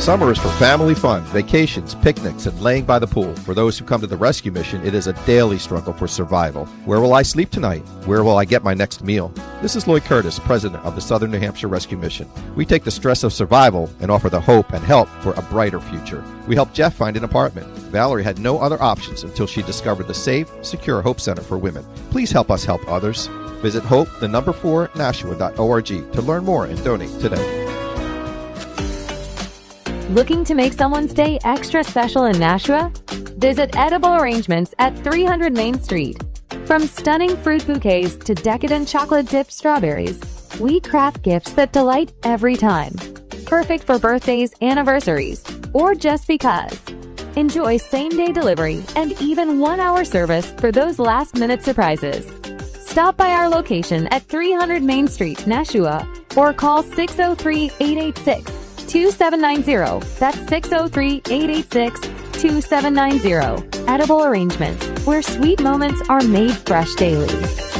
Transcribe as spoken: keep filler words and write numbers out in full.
Summer is for family fun, vacations, picnics, and laying by the pool. For those who come to the rescue mission, it is a daily struggle for survival. Where will I sleep tonight? Where will I get my next meal? This is Lloyd Curtis, president of the Southern New Hampshire Rescue Mission. We take the stress of survival and offer the hope and help for a brighter future. We helped Jeff find an apartment. Valerie had no other options until she discovered the safe, secure Hope Center for Women. Please help us help others. Visit hope, the number four, Nashua dot org to learn more and donate today. Looking to make someone's day extra special in Nashua? Visit Edible Arrangements at three hundred Main Street. From stunning fruit bouquets to decadent chocolate-dipped strawberries, we craft gifts that delight every time. Perfect for birthdays, anniversaries, or just because. Enjoy same-day delivery and even one-hour service for those last-minute surprises. Stop by our location at three hundred Main Street, Nashua, or call six oh three, eight eight six, two seven nine zero. That's six oh three, eight eight six, two seven nine zero. Edible Arrangements, where sweet moments are made fresh daily.